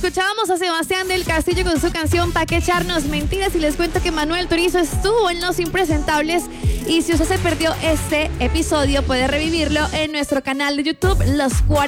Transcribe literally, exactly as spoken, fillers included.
escuchábamos a Sebastián del Castillo con su canción Pa' qué echarnos mentiras, y les cuento que Manuel Turizo estuvo en Los Impresentables, y si usted se perdió este episodio puede revivirlo en nuestro canal de YouTube Los cuarenta.